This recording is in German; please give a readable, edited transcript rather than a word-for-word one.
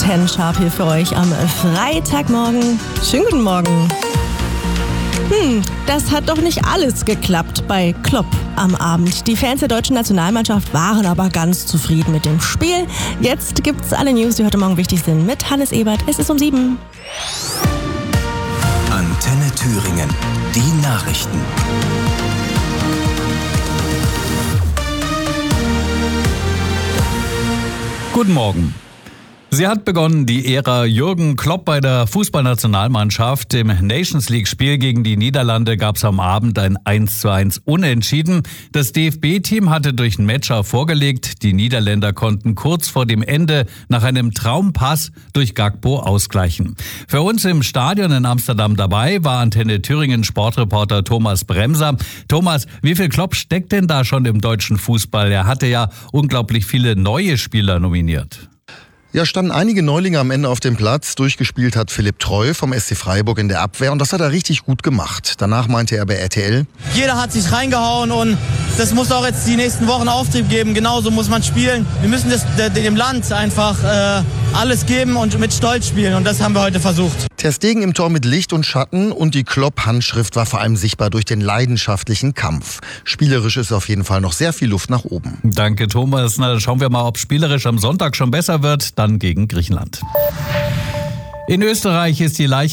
10 Sharp hier für euch am Freitagmorgen. Schönen guten Morgen. Das hat doch nicht alles geklappt bei Klopp am Abend. Die Fans der deutschen Nationalmannschaft waren aber ganz zufrieden mit dem Spiel. Jetzt gibt's alle News, die heute Morgen wichtig sind, mit Hannes Ebert. Es ist um 7. Antenne Thüringen. Die Nachrichten. Guten Morgen. Sie hat begonnen, die Ära Jürgen Klopp bei der Fußballnationalmannschaft. Im Nations-League-Spiel gegen die Niederlande gab es am Abend ein 1:1 Unentschieden. Das DFB-Team hatte durch einen Matcher vorgelegt. Die Niederländer konnten kurz vor dem Ende nach einem Traumpass durch Gakpo ausgleichen. Für uns im Stadion in Amsterdam dabei war Antenne Thüringen Sportreporter Thomas Bremser. Thomas, wie viel Klopp steckt denn da schon im deutschen Fußball? Er hatte ja unglaublich viele neue Spieler nominiert. Ja, standen einige Neulinge am Ende auf dem Platz. Durchgespielt hat Philipp Treu vom SC Freiburg in der Abwehr und das hat er richtig gut gemacht. Danach meinte er bei RTL: Jeder hat sich reingehauen und das muss auch jetzt die nächsten Wochen Auftrieb geben. Genauso muss man spielen. Wir müssen dem Land einfach alles geben und mit Stolz spielen und das haben wir heute versucht. Ter Stegen im Tor mit Licht und Schatten und die Klopp-Handschrift war vor allem sichtbar durch den leidenschaftlichen Kampf. Spielerisch ist auf jeden Fall noch sehr viel Luft nach oben. Danke, Thomas. Na, dann schauen wir mal, ob spielerisch am Sonntag schon besser wird. Dann gegen Griechenland. In Österreich ist die Leiche